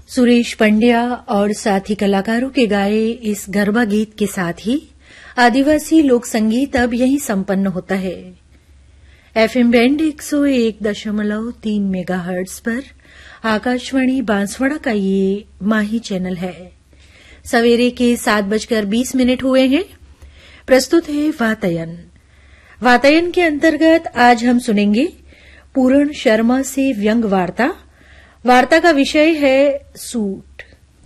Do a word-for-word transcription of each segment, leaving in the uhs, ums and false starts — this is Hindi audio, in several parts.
सुरेश पंड्या और साथी कलाकारों के गाए इस गरबा गीत के साथ ही आदिवासी लोक संगीत अब यहीं संपन्न होता है। एफएम बैंड एक सौ एक दशमलव तीन मेगाहर्ट्ज पर आकाशवाणी बांसवाड़ा का ये माही चैनल है। सवेरे के सात बजकर बीस मिनट हुए हैं। प्रस्तुत है वातायन। वातायन के अंतर्गत आज हम सुनेंगे पूरण शर्मा से व्यंग वार्ता। वार्ता का विषय है सूट।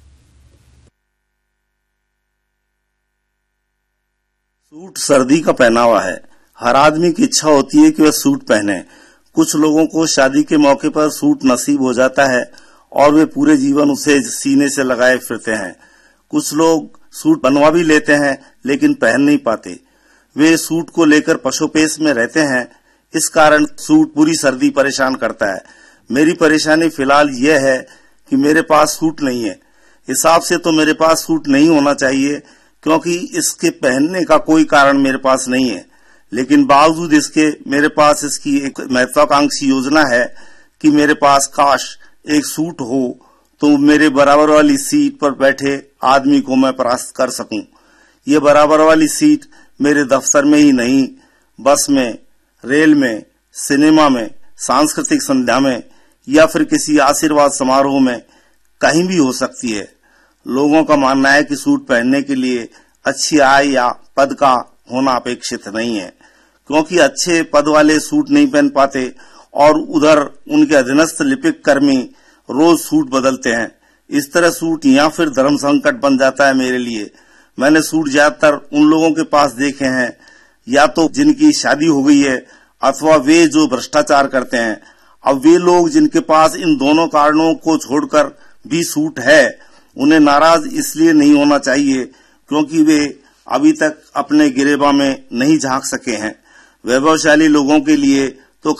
सूट सर्दी का पहनावा है। हर आदमी की इच्छा होती है कि वह सूट पहने। कुछ लोगों को शादी के मौके पर सूट नसीब हो जाता है और वे पूरे जीवन उसे सीने से लगाए फिरते हैं। कुछ लोग सूट बनवा भी लेते हैं लेकिन पहन नहीं पाते। वे सूट को लेकर पशोपेश में रहते हैं। इस कारण सूट पूरी सर्दी परेशान करता है। मेरी परेशानी फिलहाल यह है कि मेरे पास सूट नहीं है। हिसाब से तो मेरे पास सूट नहीं होना चाहिए क्योंकि इसके पहनने का कोई कारण मेरे पास नहीं है, लेकिन बावजूद इसके मेरे पास इसकी एक महत्वाकांक्षी योजना है कि मेरे पास काश एक सूट हो तो मेरे बराबर वाली सीट पर बैठे आदमी को मैं परास्त कर सकूं। ये बराबर वाली सीट मेरे दफ्तर में ही नहीं, बस में, रेल में, सिनेमा में, सांस्कृतिक संध्या में या फिर किसी आशीर्वाद समारोह में कहीं भी हो सकती है। लोगों का मानना है कि सूट पहनने के लिए अच्छी आय या पद का होना अपेक्षित नहीं है, क्योंकि अच्छे पद वाले सूट नहीं पहन पाते और उधर उनके अधीनस्थ लिपिक कर्मी रोज सूट बदलते हैं। इस तरह सूट या फिर धर्म संकट बन जाता है मेरे लिए। मैंने सूट ज्यादातर उन लोगों के पास देखे हैं या तो जिनकी शादी हो गई है अथवा वे जो भ्रष्टाचार करते हैं। अब वे लोग जिनके पास इन दोनों कारणों को छोड़कर भी सूट है, उन्हें नाराज इसलिए नहीं होना चाहिए क्योंकि वे अभी तक अपने गिरेबा में नहीं झांक सके हैं। वैभवशाली लोगों के लिए